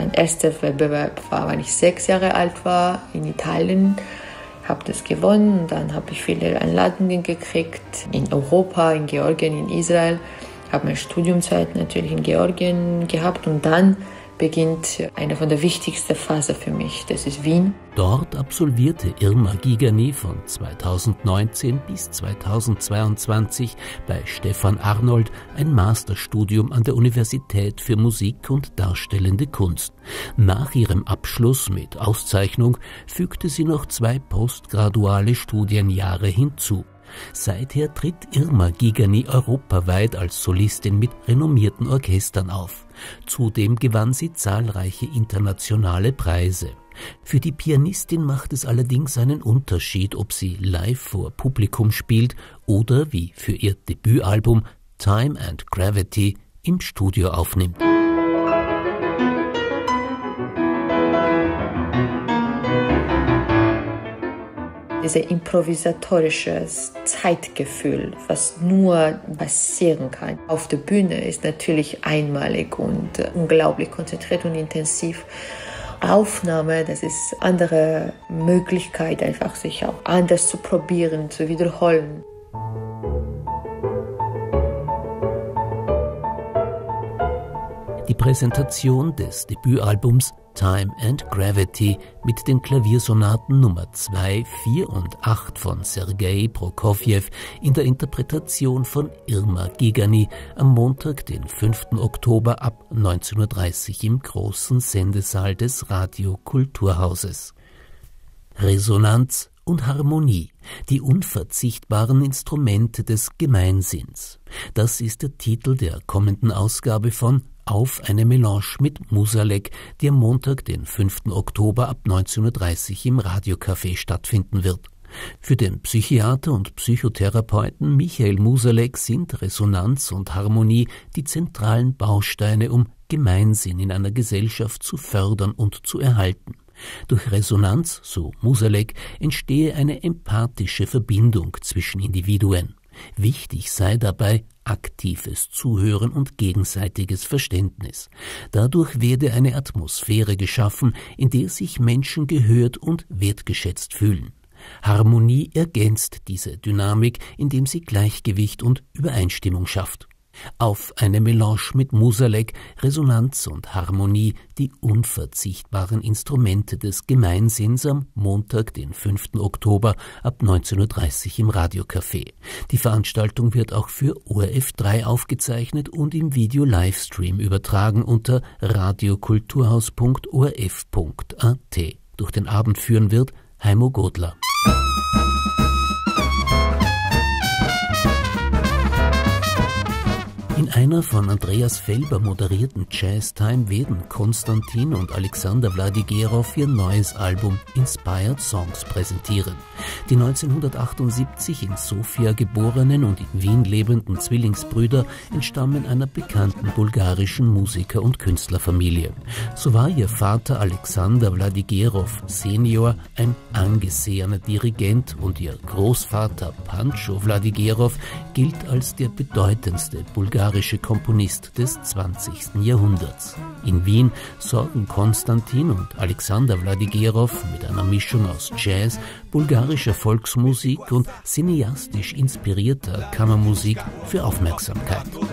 Mein erster Wettbewerb war, als ich 6 Jahre alt war, in Italien. Ich habe das gewonnen und dann habe ich viele Einladungen gekriegt in Europa, in Georgien, in Israel. Ich habe meine Studiumzeit natürlich in Georgien gehabt und dann beginnt eine von der wichtigsten Phasen für mich, das ist Wien. Dort absolvierte Irma Gigani von 2019 bis 2022 bei Stefan Arnold ein Masterstudium an der Universität für Musik und Darstellende Kunst. Nach ihrem Abschluss mit Auszeichnung fügte sie noch 2 postgraduale Studienjahre hinzu. Seither tritt Irma Gigani europaweit als Solistin mit renommierten Orchestern auf. Zudem gewann sie zahlreiche internationale Preise. Für die Pianistin macht es allerdings einen Unterschied, ob sie live vor Publikum spielt oder wie für ihr Debütalbum Time and Gravity im Studio aufnimmt. Dieses improvisatorische Zeitgefühl, was nur passieren kann auf der Bühne, ist natürlich einmalig und unglaublich konzentriert und intensiv. Aufnahme, das ist eine andere Möglichkeit, einfach sich auch anders zu probieren, zu wiederholen. Die Präsentation des Debütalbums Time and Gravity mit den Klaviersonaten Nummer 2, 4 und 8 von Sergei Prokofjew in der Interpretation von Irma Gigani am Montag, den 5. Oktober ab 19:30 Uhr im großen Sendesaal des Radio Kulturhauses. Resonanz und Harmonie, die unverzichtbaren Instrumente des Gemeinsinns. Das ist der Titel der kommenden Ausgabe von Auf eine Melange mit Musalek, die am Montag, den 5. Oktober ab 19:30 Uhr im Radiocafé stattfinden wird. Für den Psychiater und Psychotherapeuten Michael Musalek sind Resonanz und Harmonie die zentralen Bausteine, um Gemeinsinn in einer Gesellschaft zu fördern und zu erhalten. Durch Resonanz, so Musalek, entstehe eine empathische Verbindung zwischen Individuen. Wichtig sei dabei aktives Zuhören und gegenseitiges Verständnis. Dadurch werde eine Atmosphäre geschaffen, in der sich Menschen gehört und wertgeschätzt fühlen. Harmonie ergänzt diese Dynamik, indem sie Gleichgewicht und Übereinstimmung schafft. Auf eine Melange mit Musalek, Resonanz und Harmonie, die unverzichtbaren Instrumente des Gemeinsinns am Montag, den 5. Oktober ab 19:30 Uhr im Radiocafé. Die Veranstaltung wird auch für ORF3 aufgezeichnet und im Video-Livestream übertragen unter radiokulturhaus.orf.at. Durch den Abend führen wird Heimo Godler. In einer von Andreas Felber moderierten Jazztime werden Konstantin und Alexander Wladigerow ihr neues Album Inspired Songs präsentieren. Die 1978 in Sofia geborenen und in Wien lebenden Zwillingsbrüder entstammen einer bekannten bulgarischen Musiker- und Künstlerfamilie. So war ihr Vater Alexander Wladigerow Senior ein angesehener Dirigent und ihr Großvater Pancho Wladigerow gilt als der bedeutendste bulgarische Komponist des 20. Jahrhunderts. In Wien sorgen Konstantin und Alexander Wladigerow mit einer Mischung aus Jazz, bulgarischer Volksmusik und cineastisch inspirierter Kammermusik für Aufmerksamkeit.